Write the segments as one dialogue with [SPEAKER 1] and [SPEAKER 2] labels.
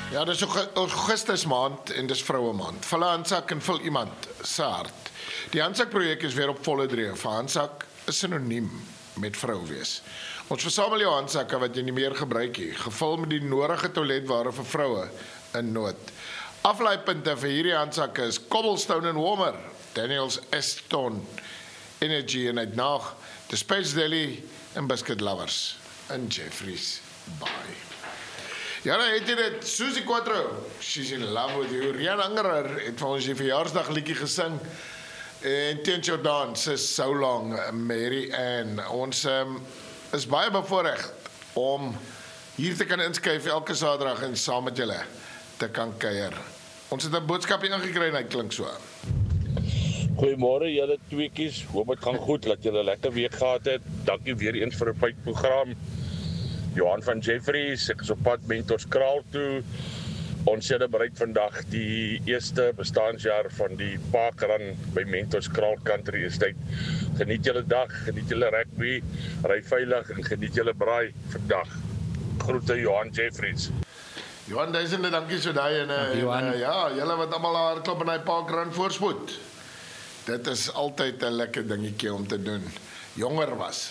[SPEAKER 1] Ja, dis Augustus maand en dis vroue maand. Vul 'n handsak en vul iemand se hart. Die handsakprojek is weer op volle dreef. Vir handsak is sinoniem met vrou wees. Ons versamel jou handsakke wat jy nie meer gebruik nie, gevul met die nodige toiletware vir vroue in nood. Aflaaipunte vir hierdie handsakke is Cobblestone en Warmer, Daniels Eston Energy en uitnaag, The Space Deli en Biscuit Lovers in Jeffreys Bay. Ja, nou het jy dit, Susie Quattro, she's in love with you. Rian Angerer het vir ons die verjaarsdag liedjie gesing. En teen jou dans is So Long, Mary Ann. Ons is baie bevoorreg om hier te kan inskuif elke Saterdag en saam met julle te kan kuier. Ons het 'n boodskapie ingekry en hy klink so.
[SPEAKER 2] Goeiemôre julle tweekies, hoop dit gaan goed, dat julle 'n lekker week gehad het. Dankie weer eens vir 'n fyn program. Johan van Jeffreys, ek is op pad Mentorskraal toe. Ons celebrate vandag die eerste bestaanjaar van die parkrun by Mentorskraal Country Estate. Geniet julle dag, geniet julle rugby, ry veilig en geniet julle braai vandag. Groete Johan Jeffreys.
[SPEAKER 1] Johan, duisende dankie so daai en ja, julle wat almal hardloop in daai parkrun voorspoed. Dit is altyd 'n lekker dingetjie om te doen. Jonger was.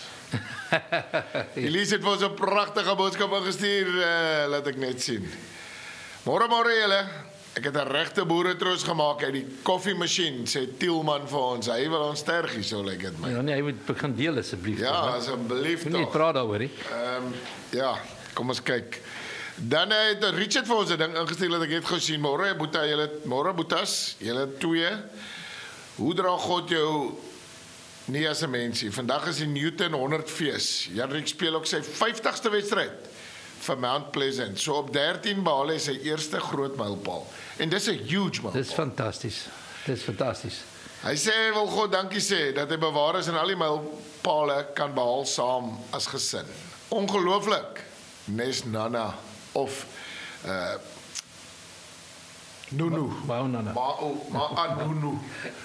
[SPEAKER 1] Elise het vir ons 'n pragtige boodskap ingestuur, laat ek net sien. Môre julle, ek het 'n regte boeretroos gemaak uit die koffiemasjien, sê Tielman vir ons. Hy wil ons tergie, so lyk dit my.
[SPEAKER 3] Ja nee, hy moet begin deel asseblief.
[SPEAKER 1] Ja, asseblief
[SPEAKER 3] tog. Nee, praat daaroor hè.
[SPEAKER 1] Ja, kom ons kyk. Dan het Richard vir ons 'n ding ingestuur dat ek het gesien. Môre Boeta, môre Boetas, julle twee. Hoe dra God jou nie as 'n mensie? Vandag is die Newton 100 fees. Janrik speel ook sy 50ste wedstryd vir Mount Pleasant. So op 13 behaal hy sy eerste groot mylpaal. En dis 'n huge mylpaal.
[SPEAKER 3] Dis fantasties. Dis fantasties.
[SPEAKER 1] Hy sê hy wil God dankie sê dat hy bewaar is en al die mylpale kan behaal saam as gesin. Ongelooflik. Nes Nana of Nunu.
[SPEAKER 3] Nana.
[SPEAKER 1] Nunu.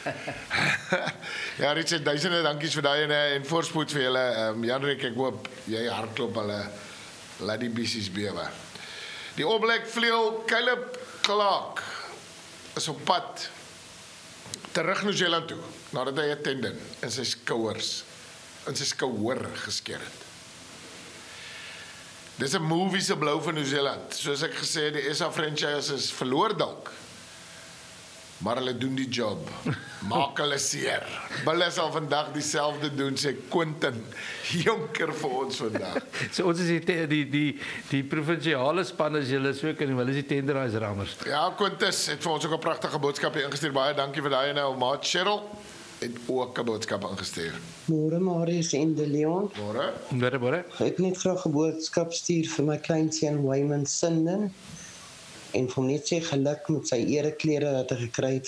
[SPEAKER 1] Ja, Richard, duisende dankies vir daai en voorspoed vir julle. Janrik, ek hoop jy hardloop hulle laat die bissies bewe. Die All Black vleuel Caleb Clark is op pad terug Nieu-Seeland toe nadat hy 'n tendon in sy skouer geskeur het. Dis 'n movie se blou van Nieu-Seeland. Soos ek gesê het, die SA franchise is verloor dalk. Maar hulle doen die job. Maak hulle seer. Hulle sal vandag dieselfde doen, sê Quentin Jonker vir ons vandag.
[SPEAKER 3] So ons is die provinsiale span as julle so kan, hulle is die tenderized rammers.
[SPEAKER 1] Ja, Quentus het vir ons ook 'n pragtige boodskap ingestuur. Baie dankie vir daai nou. Maat Cheryl het ook 'n boodskap ingestuur.
[SPEAKER 4] Môre Marius en De Leon.
[SPEAKER 1] Môre.
[SPEAKER 4] Ek net graag 'n boodskap stuur vir my kleinseun Wayman Sinden en vir hom net sê geluk met sy ereklere wat hy gekry het